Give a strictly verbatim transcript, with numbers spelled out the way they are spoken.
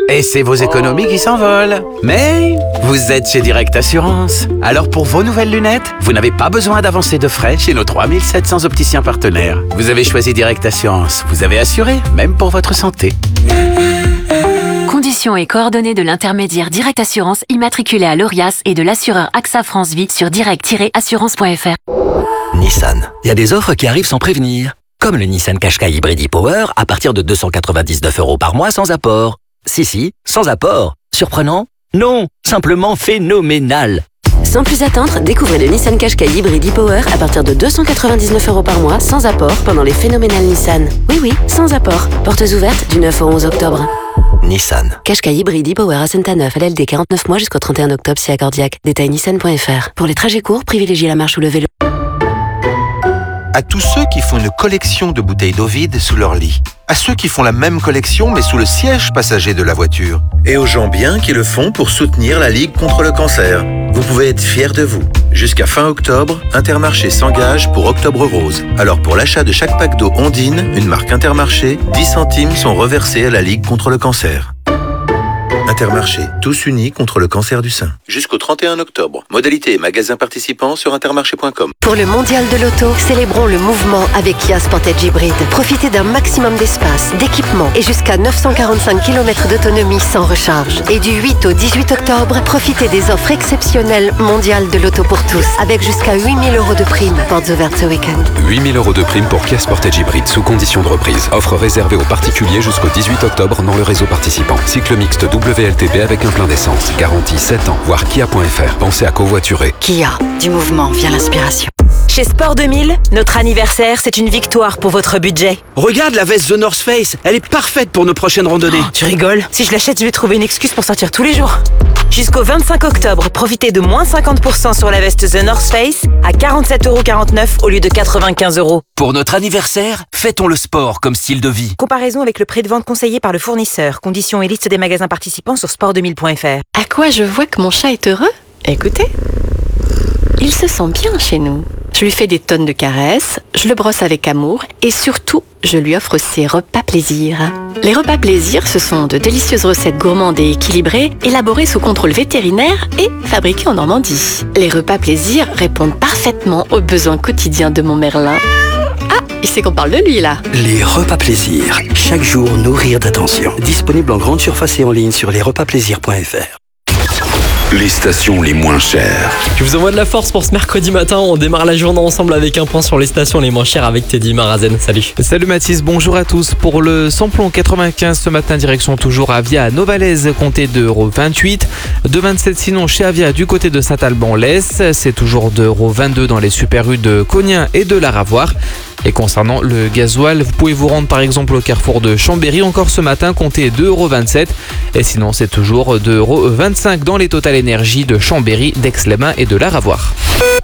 Et c'est vos économies qui s'envolent. Mais vous êtes chez Direct Assurance. Alors pour vos nouvelles lunettes, vous n'avez pas besoin d'avancer de frais chez nos trois mille sept cents opticiens partenaires. Vous avez choisi Direct Assurance. Vous avez assuré, même pour votre santé. Conditions et coordonnées de l'intermédiaire Direct Assurance immatriculé à l'Orias et de l'assureur AXA France Vie sur direct tiret assurance point f r. Nissan. Il y a des offres qui arrivent sans prévenir. Comme le Nissan Qashqai Hybrid e-Power à partir de deux cent quatre-vingt-dix-neuf euros par mois sans apport. Si, si, sans apport. Surprenant? Non, simplement phénoménal. Sans plus attendre, découvrez le Nissan Qashqai Hybrid e-Power à partir de deux cent quatre-vingt-dix-neuf euros par mois sans apport pendant les phénoménales Nissan. Oui, oui, sans apport. Portes ouvertes du neuf au onze octobre. Nissan. Qashqai Hybrid e-Power à Santa-Neuf, L L D quarante-neuf mois jusqu'au trente et un octobre si accordiaque. Détail nissan point f r. Pour les trajets courts, privilégiez la marche ou le vélo. À tous ceux qui font une collection de bouteilles d'eau vide sous leur lit. À ceux qui font la même collection mais sous le siège passager de la voiture. Et aux gens bien qui le font pour soutenir la Ligue contre le cancer. Vous pouvez être fiers de vous. Jusqu'à fin octobre, Intermarché s'engage pour Octobre Rose. Alors pour l'achat de chaque pack d'eau Ondine, une marque Intermarché, dix centimes sont reversés à la Ligue contre le cancer. Intermarché, tous unis contre le cancer du sein. Jusqu'au trente et un octobre. Modalité et magasins participants sur intermarché point com. Pour le mondial de l'auto, célébrons le mouvement avec Kia Sportage Hybrid. Profitez d'un maximum d'espace, d'équipement et jusqu'à neuf cent quarante-cinq kilomètres d'autonomie sans recharge. Et du huit au dix-huit octobre, profitez des offres exceptionnelles mondiales de l'auto pour tous, avec jusqu'à huit mille euros de prime. Portes ouvertes ce week-end. huit mille euros de prime pour Kia Sportage Hybrid sous condition de reprise. Offre réservée aux particuliers jusqu'au dix-huit octobre dans le réseau participant. Cycle mixte W L T P avec un plein d'essence. Garantie sept ans. Voir kia point f r. Pensez à covoiturer. Kia, du mouvement vient l'inspiration. Chez Sport deux mille, notre anniversaire, c'est une victoire pour votre budget. Regarde la veste The North Face, elle est parfaite pour nos prochaines randonnées. Oh, tu rigoles? Si je l'achète, je vais trouver une excuse pour sortir tous les jours. Jusqu'au vingt-cinq octobre, profitez de moins cinquante pour cent sur la veste The North Face à quarante-sept euros quarante-neuf au lieu de quatre-vingt-quinze euros. Pour notre anniversaire, fêtons le sport comme style de vie. Comparaison avec le prix de vente conseillé par le fournisseur. Conditions et liste des magasins participants sur sport deux mille point f r. À quoi je vois que mon chat est heureux? Écoutez, il se sent bien chez nous. Je lui fais des tonnes de caresses, je le brosse avec amour et surtout, je lui offre ses repas plaisir. Les repas plaisir, ce sont de délicieuses recettes gourmandes et équilibrées, élaborées sous contrôle vétérinaire et fabriquées en Normandie. Les repas plaisir répondent parfaitement aux besoins quotidiens de mon Merlin. Ah, il sait qu'on parle de lui là. Les repas plaisir. Chaque jour, nourrir d'attention. Disponible en grande surface et en ligne sur les repas plaisir point f r. Les stations les moins chères. Je vous envoie de la force pour ce mercredi matin. On démarre la journée ensemble avec un point sur les stations les moins chères avec Teddy Marazen. Salut. Salut Mathis, bonjour à tous. Pour le samplon quatre-vingt-quinze ce matin, direction toujours Avia à Novalaise, comptez deux euros vingt-huit. deux euros vingt-sept sinon chez Avia du côté de Saint-Alban-Lès. C'est toujours deux euros vingt-deux dans les super rues de Cognin et de Laravoir. Et concernant le gasoil, vous pouvez vous rendre par exemple au carrefour de Chambéry. Encore ce matin, comptez deux euros vingt-sept. Et sinon, c'est toujours deux euros vingt-cinq dans les Total Énergie de Chambéry, d'Aix-les-Bains et de Laravoir.